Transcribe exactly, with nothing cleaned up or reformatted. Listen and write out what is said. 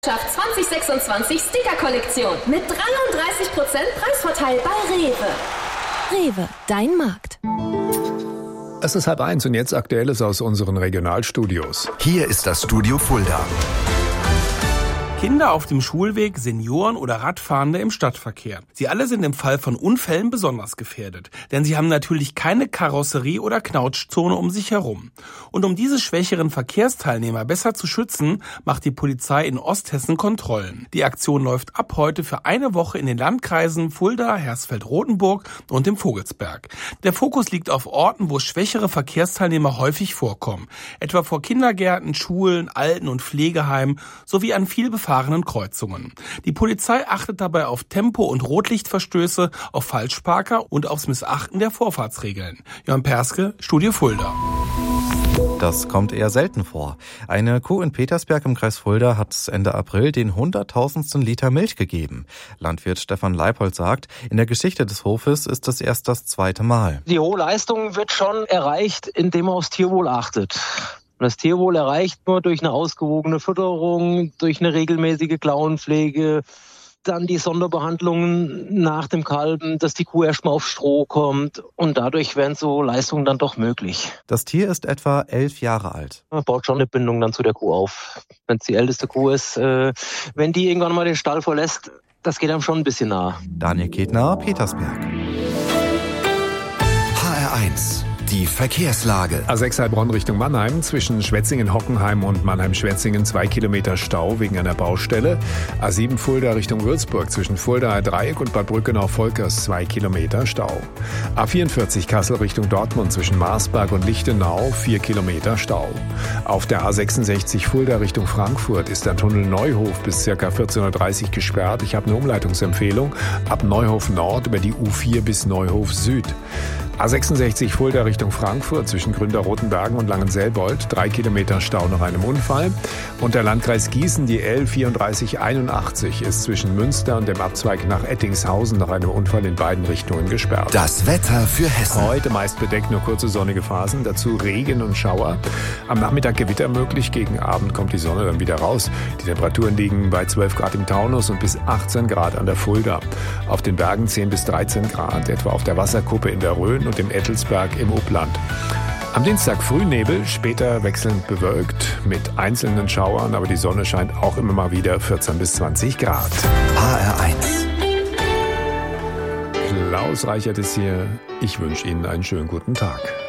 zwanzig sechsundzwanzig Sticker-Kollektion mit dreiunddreißig Prozent Preisvorteil bei Rewe. Rewe, dein Markt. Es ist halb eins und jetzt Aktuelles aus unseren Regionalstudios. Hier ist das Studio Fulda. Kinder auf dem Schulweg, Senioren oder Radfahrende im Stadtverkehr. Sie alle sind im Fall von Unfällen besonders gefährdet, denn sie haben natürlich keine Karosserie oder Knautschzone um sich herum. Und um diese schwächeren Verkehrsteilnehmer besser zu schützen, macht die Polizei in Osthessen Kontrollen. Die Aktion läuft ab heute für eine Woche in den Landkreisen Fulda, Hersfeld-Rotenburg und dem Vogelsberg. Der Fokus liegt auf Orten, wo schwächere Verkehrsteilnehmer häufig vorkommen, etwa vor Kindergärten, Schulen, Alten- und Pflegeheimen sowie an viel befahrenen Kreuzungen. Die Polizei achtet dabei auf Tempo- und Rotlichtverstöße, auf Falschparker und aufs Missachten der Vorfahrtsregeln. Jörn Perske, Studio Fulda. Das kommt eher selten vor. Eine Kuh in Petersberg im Kreis Fulda hat Ende April den hunderttausendsten Liter Milch gegeben. Landwirt Stefan Leipold sagt, in der Geschichte des Hofes ist es erst das zweite Mal. Die hohe Leistung wird schon erreicht, indem man aufs Tierwohl achtet. Und das Tierwohl erreicht nur durch eine ausgewogene Fütterung, durch eine regelmäßige Klauenpflege, dann die Sonderbehandlungen nach dem Kalben, dass die Kuh erstmal auf Stroh kommt und dadurch werden so Leistungen dann doch möglich. Das Tier ist etwa elf Jahre alt. Man baut schon eine Bindung dann zu der Kuh auf. Wenn es die älteste Kuh ist, äh, wenn die irgendwann mal den Stall verlässt, das geht einem schon ein bisschen nah. Daniel Ketner, Petersberg. H R eins. Die Verkehrslage. A sechs Heilbronn Richtung Mannheim, zwischen Schwetzingen-Hockenheim und Mannheim-Schwetzingen zwei Kilometer Stau wegen einer Baustelle. A sieben Fulda Richtung Würzburg, zwischen Fuldaer Dreieck und Bad Brückenau-Volkers zwei Kilometer Stau. A vierundvierzig Kassel Richtung Dortmund, zwischen Marsberg und Lichtenau vier Kilometer Stau. Auf der A sechsundsechzig Fulda Richtung Frankfurt ist der Tunnel Neuhof bis ca. vierzehn Uhr dreißig gesperrt. Ich habe eine Umleitungsempfehlung ab Neuhof Nord über die U vier bis Neuhof Süd. A sechsundsechzig Fulda Richtung Frankfurt, zwischen Gründer-Rotenbergen und Langenselbold, drei Kilometer Stau nach einem Unfall. Und der Landkreis Gießen, die L vierunddreißig einundachtzig, ist zwischen Münster und dem Abzweig nach Ettingshausen nach einem Unfall in beiden Richtungen gesperrt. Das Wetter für Hessen. Heute meist bedeckt, nur kurze sonnige Phasen, dazu Regen und Schauer. Am Nachmittag Gewitter möglich, gegen Abend kommt die Sonne dann wieder raus. Die Temperaturen liegen bei zwölf Grad im Taunus und bis achtzehn Grad an der Fulda. Auf den Bergen zehn bis dreizehn Grad, etwa auf der Wasserkuppe in der Rhön und im Ettelsberg im Upland. Am Dienstag Frühnebel, später wechselnd bewölkt mit einzelnen Schauern, aber die Sonne scheint auch immer mal wieder, vierzehn bis zwanzig Grad. H R eins. Klaus Reichert ist hier. Ich wünsche Ihnen einen schönen guten Tag.